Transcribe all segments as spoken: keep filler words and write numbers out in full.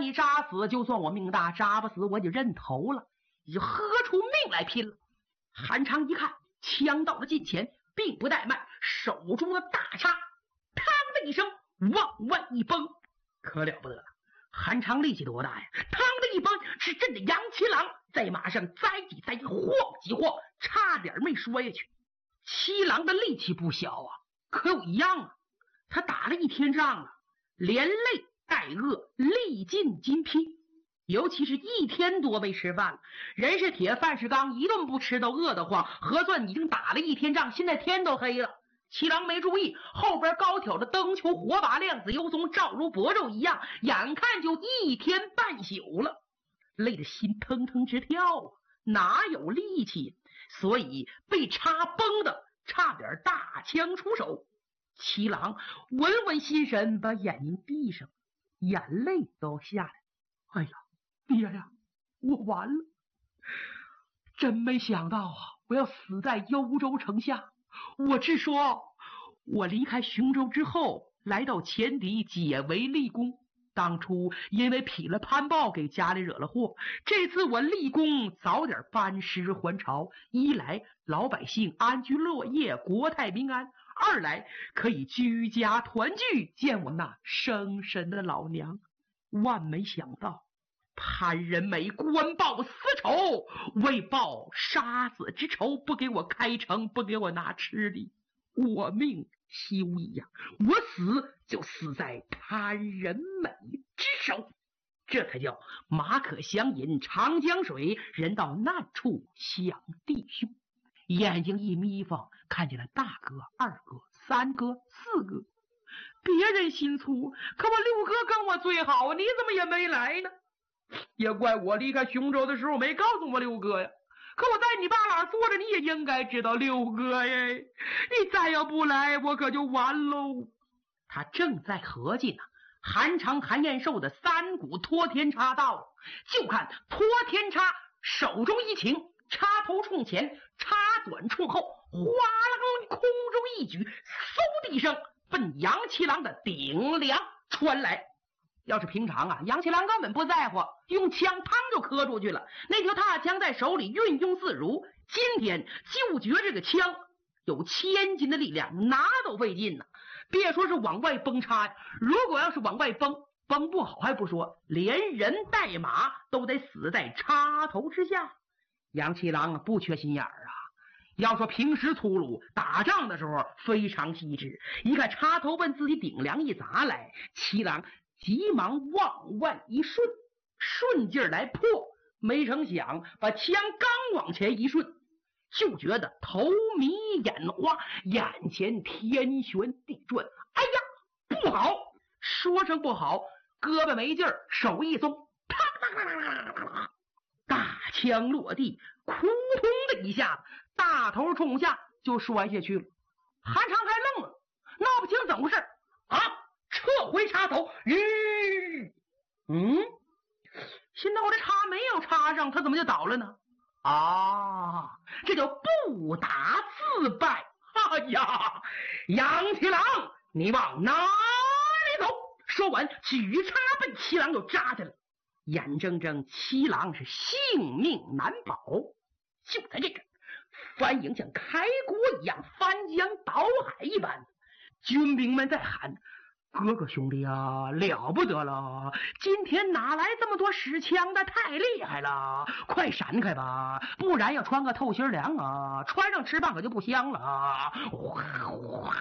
你扎死，就算我命大；扎不死，我就认头了，你就喝出命来拼了。韩昌一看，枪到了近前，并不怠慢，手中的大叉，嘡的一声往外一崩，可了不得了。韩昌力气多大呀？嘡的一崩，是震得杨七郎在马上栽几栽，晃几晃，差点没摔下去。七郎的力气不小啊，可有一样啊，他打了一天仗了，连累带饿，历尽筋疲，尤其是一天多没吃饭了，人是铁，饭是钢，一顿不吃都饿得慌。核算已经打了一天仗，现在天都黑了。七郎没注意，后边高挑的灯球火把亮子幽松，照如薄肉一样，眼看就一天半宿了，累得心腾腾直跳啊，哪有力气？所以被插崩的差点大枪出手。七郎稳稳心神，把眼睛闭上，眼泪都下来。哎呀，爹呀，我完了！真没想到啊，我要死在幽州城下。我只说，我离开雄州之后，来到前敌解围立功。当初因为劈了潘豹，给家里惹了祸。这次我立功，早点班师还朝，一来老百姓安居乐业，国泰民安；二来可以居家团聚，见我那生身的老娘。万没想到，潘仁美官报私仇，为报杀子之仇，不给我开城，不给我拿吃的，我命休矣呀！我死就死在潘仁美之手，这才叫马可相饮长江水，人到难处想弟兄。眼睛一眯缝，看见了大哥、二哥、三哥、四哥。别人心粗，可我六哥跟我最好，你怎么也没来呢？也怪我离开雄州的时候没告诉我六哥呀。可我在你爸哪坐着，你也应该知道六哥呀。你再要不来，我可就完喽。他正在合计呢，韩长、韩延寿的三股托天叉到了，就看托天叉手中一擎，插头冲前，插短冲后，哗啦空中一举，嗖的一声奔杨七郎的顶梁穿来。要是平常啊，杨七郎根本不在乎，用枪嘡就磕出去了，那条大枪在手里运用自如。今天就觉这个枪有千斤的力量，拿都费劲呢。别说是往外崩插呀，如果要是往外崩，崩不好还不说，连人带马都得死在插头之下。杨七郎啊，不缺心眼儿啊。要说平时粗鲁，打仗的时候非常细致。一看插头奔自己顶梁一砸来，七郎急忙往外一顺，顺劲儿来破，没成想把枪刚往前一顺，就觉得头迷眼花，眼前天旋地转。哎呀，不好！说声不好，胳膊没劲儿，手一松，啪！大枪落地，扑通的一下子，大头冲下就摔下去了。韩长还愣了，闹不清怎么回事啊！撤回插头，吁，嗯，现在我这插没有插上，他怎么就倒了呢？啊，这叫不打自败。哎呀，杨七郎，你往哪里走？说完，举叉奔七郎就扎去了。眼睁睁七郎是性命难保。就在这阵，翻营像开国一样，翻江倒海一般，军兵们在喊：哥哥兄弟啊，了不得了！今天哪来这么多使枪的？太厉害了！快闪开吧，不然要穿个透心凉啊！穿上吃饭可就不香了啊！哗哗！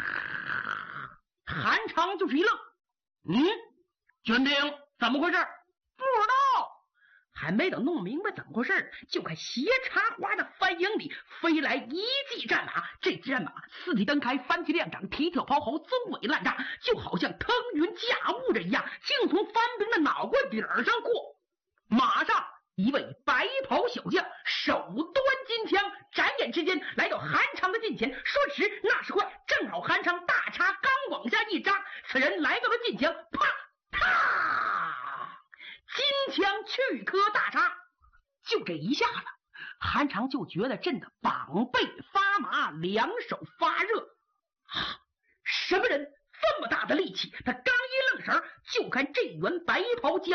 韩长就是一愣，嗯，军兵怎么回事？不知道。还没等弄明白怎么回事，就看斜插花的翻营里飞来一骑战马。这支战马四蹄蹬开，翻蹄亮掌，蹄跳抛喉，鬃尾烂炸，就好像腾云驾雾着一样，竟从翻兵的脑瓜顶上过。马上一位白袍小将手端金枪，眨眼之间来到韩长的近前，说时那时快，正好韩长大叉刚往下一扎，此人来到了近前，啪啪，金枪去磕大叉。就这一下子，韩长就觉得震得膀背发麻，两手发热。啊，什么人这么大的力气？他刚一愣神，就看这员白袍将